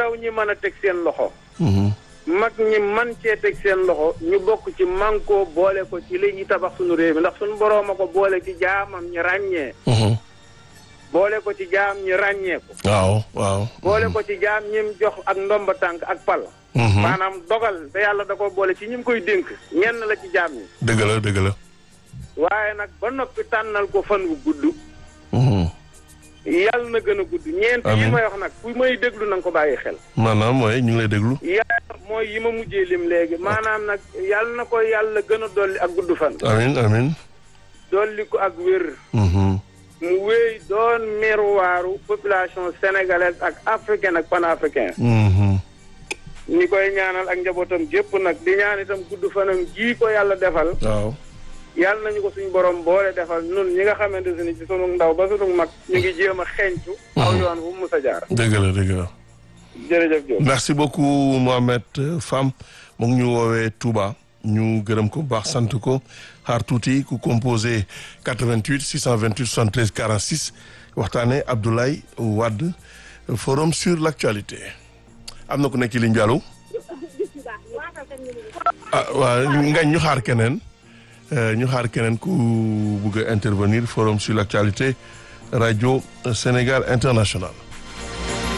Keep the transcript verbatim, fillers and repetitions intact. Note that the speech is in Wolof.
ndaw ñi mën a teg seen loxo. mag ñi man cee teg seen loxo ñu bokk ci manko boole ko ci li ñuy tabax suñu réew mi ndax suñu boroom a ko boole ci jaamam ñi ràññee. boole ko ci jaam ñi ràññee ko. waaw waaw. boole ko ci jaam ñim jox ak ndomba tànk ak pal. maanaam dogal te yàlla da ko boole ci ñim koy dénk ñenn la ci jaam ñi. dëgg la dëgg la. waaye nag ba noppi tànnal ko fan wu gudd. yàlla na gën a gudd. ñeent yi may wax nag fu may déglu na nga ko bàyyi xel. maanaam mooy ñu ngi lay déglu. yàlla mooy yi ma mujjee lim léegi maanaam nag yàlla na ko yàlla gën a dolli ak gudd fan. amiin amiin. dolli ko ak wér. mu wéy doon miroiru population sénégalaise ak africaine ak panafricain. ñi koy ñaanal ak njabootam jépp nag di ñaan itam gudd fanam ji ko yàlla defal. waaw. yàlla nañu ko suñu borom boole defal nun ñi nga xamante ne ci sunu ndaw ba sunu mag ñu ngi jéem a xeeñtu. aw yoon bu mu mus a jaar. dëgg la dëgg la. jërëjëf Diop. merci beaucoup Mohamed Fam mu ngi ñu woowee Touba ñu gërëm ko bu baax sant ko xaar tuuti ku composé quatre-vingt-huit six cent vingt-huit soixante-treize quarante-six waxtaane Abdoulaye Wade forum sur l'actualité am na ku nekk ci ligne bi allo ah waaw ngañ ñu xaar keneen ñu xaar keneen ku bëgg a intervenir forum sur l'actualité radio Sénégal International.